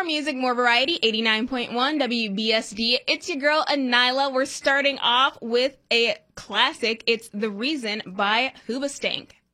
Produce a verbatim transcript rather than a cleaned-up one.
music, more variety, eighty-nine point one W B S D. It's your girl, Anila. We're starting off with a classic. It's The Reason by Hoobastank.